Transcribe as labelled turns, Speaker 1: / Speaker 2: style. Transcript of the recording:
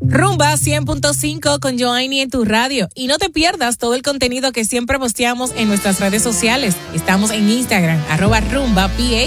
Speaker 1: Rumba 100.5 con Joanny en tu radio. Y no te pierdas todo el contenido que siempre posteamos en nuestras redes sociales. Estamos en Instagram, @RumbaPA.